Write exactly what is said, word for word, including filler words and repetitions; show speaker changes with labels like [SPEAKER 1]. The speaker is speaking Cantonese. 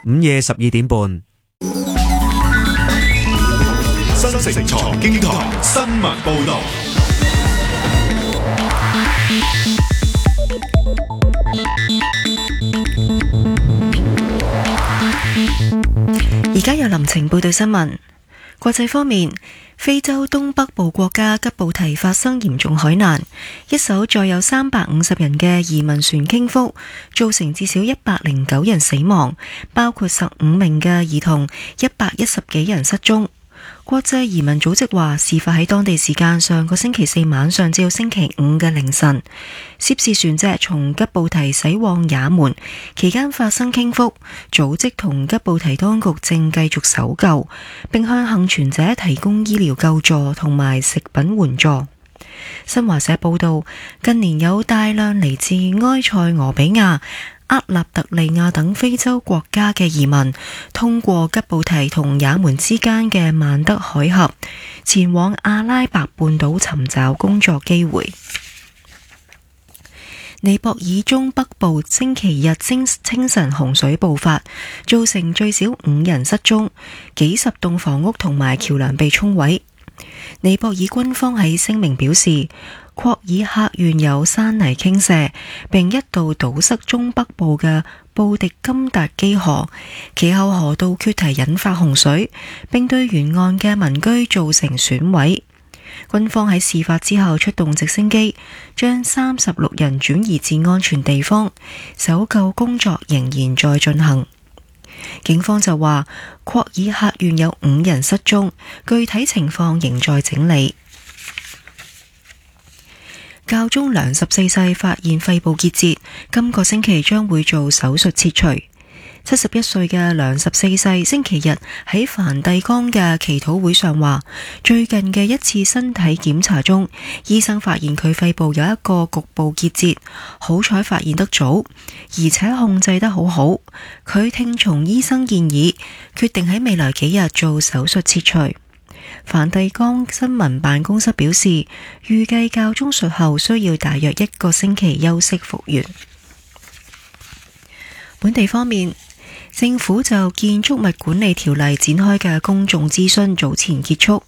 [SPEAKER 1] 午夜十二點半。
[SPEAKER 2] 新城財經台新聞報道。
[SPEAKER 3] 而家由林晴報道新聞。國際方面，非洲東北部國家吉布提發生嚴重海難，一艘載有三百五十人嘅移民船傾覆，造成至少一百零九人死亡，包括十五名嘅兒童，一百一十幾人失蹤。國際移民組織話，事發喺當地時間上個星期四晚上至到星期五嘅凌晨，涉事船隻從吉布提駛往也門，期間發生傾覆。組織同吉布提當局正繼續搜救，並向幸存者提供醫療救助同埋食品援助。新華社報道，近年有大量嚟自埃塞俄比亞、厄立特利亞等非洲國家嘅移民通過吉布提同也門之間嘅曼德海峽前往阿拉伯半島尋找工作機會。尼泊爾中北部星期日清清晨洪水暴發，造成最少五人失蹤，幾十棟房屋同埋橋樑被沖毀。尼泊爾軍方喺聲明表示，霍爾克縣有山泥傾瀉，並一度堵塞中北部嘅布迪金達基河，其後河道決堤引發洪水，並對沿岸嘅民居造成損毀。軍方喺事發之後出動直升機，將三十六人轉移至安全地方，搜救工作仍然在進行。警方就話，霍爾克縣有五人失蹤，具體情況仍在整理。教宗良十四世發現肺部結節，今個星期將會做手術切除。七十一歲嘅良十四世星期日喺梵蒂岡嘅祈禱會上話，最近嘅一次身體檢查中，醫生發現佢肺部有一個局部結節，好彩發現得早，而且控制得好好。佢聽從醫生建議，決定喺未來幾日做手術切除。梵蒂岡新聞辦公室表示，預計教宗術後需要大約一個星期休息復原。本地方面，政府就建築物管理條例展開嘅公眾諮詢早前結束，